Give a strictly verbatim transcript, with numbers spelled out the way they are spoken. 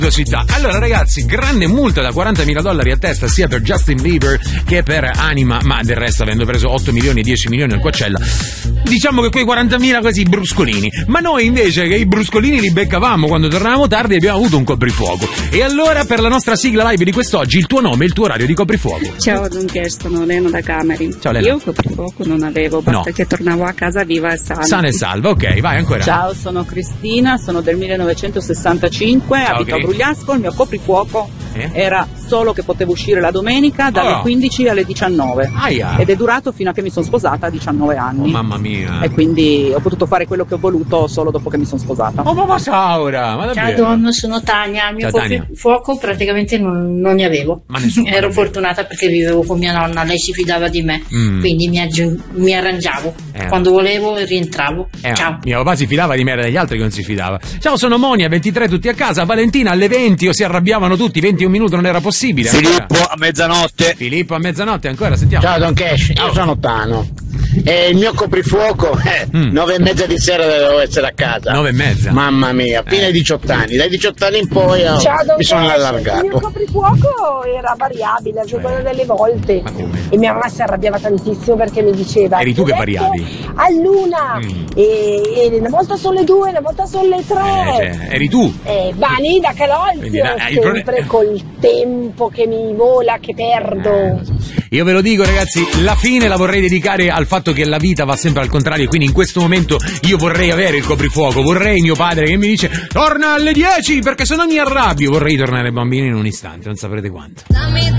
città. Allora ragazzi, grande multa da quarantamila dollari a testa sia per Justin Bieber che per Anima, ma del resto avendo preso otto milioni e dieci milioni al Coachella, diciamo che quei quarantamila così bruscolini. Ma noi invece che i bruscolini li beccavamo quando tornavamo tardi abbiamo avuto un coprifuoco. E allora per la nostra sigla live di quest'oggi il tuo nome e il tuo orario di coprifuoco. Ciao Dunque, sono Lena da Cameri. Ciao Lena. Io coprifuoco non avevo, basta No. che tornavo a casa viva e sana. Sana e salva, ok, vai ancora. Ciao, sono Cristina, sono del millenovecentosessantacinque, Ciao, abito a Cri. Grugliasco, il mio coprifuoco Eh? era solo che potevo uscire la domenica dalle Oh. quindici alle diciannove Aia. ed è durato fino a che mi sono sposata a diciannove Oh, anni. mamma mia. E quindi ho potuto fare quello che ho voluto solo dopo che mi sono sposata. Oh mamma Saura, ma Ciao davvero? Don, sono Tania. Il mio Ciao, Tania. fuoco praticamente non, non ne avevo. Ma nessuno. Ero fortunata perché vivevo con mia nonna, lei si fidava di me, Mm. quindi mi, aggi- mi arrangiavo. Eh. Quando volevo rientravo. Eh, Ciao. Mio papà si fidava di me, era degli altri che non si fidava. Ciao, sono Monia, ventitré tutti a casa, Valentina alle venti o si arrabbiavano tutti, venti e un minuto non era possibile. Filippo a mezzanotte. Filippo a mezzanotte ancora, sentiamo. Ciao Don Cash, io sono Tano e il mio coprifuoco è Mm. nove e mezza di sera devo essere a casa. Nove e mezza. Mamma mia, fino ai diciotto anni, dai diciotto anni in poi oh, Ciao, Don mi sono Cash. Il mio allargato. coprifuoco era variabile a giocare Cioè? delle volte Ma come? e mia mamma si arrabbiava tantissimo perché mi diceva Eri tu che "Ti ho detto variavi?" all'una Mm. e, e una volta sono le due, una volta sono le Eh, tre cioè, eri tu. eh, Bani da Quindi, Calolzio dai, il sempre problema- col tempo che mi vola, che perdo. Io ve lo dico ragazzi, la fine la vorrei dedicare al fatto che la vita va sempre al contrario, quindi in questo momento io vorrei avere il coprifuoco, vorrei mio padre che mi dice torna alle dieci perché sennò mi arrabbio, vorrei tornare bambino in un istante, non saprete quanto.